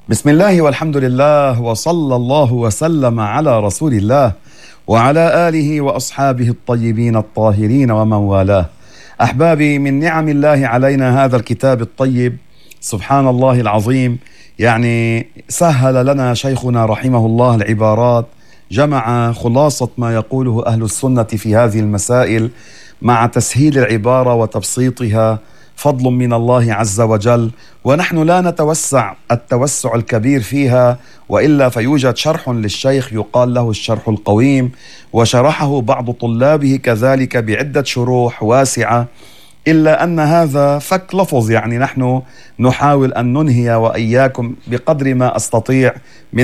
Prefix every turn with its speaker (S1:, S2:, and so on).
S1: بسم الله والحمد لله وصلى الله وسلم على رسول الله وعلى آله وأصحابه الطيبين الطاهرين ومن والاه. أحبابي، من نعم الله علينا هذا الكتاب الطيب، سبحان الله العظيم. يعني سهل لنا شيخنا رحمه الله العبارات، جمع خلاصة ما يقوله أهل السنة في هذه المسائل مع تسهيل العبارة وتبسيطها، فضل من الله عز وجل. ونحن لا نتوسع التوسع الكبير فيها، وإلا فيوجد شرح للشيخ يقال له الشرح القويم، وشرحه بعض طلابه كذلك بعدة شروح واسعة، إلا أن هذا فك لفظ. يعني نحن نحاول أن ننهي وإياكم بقدر ما أستطيع من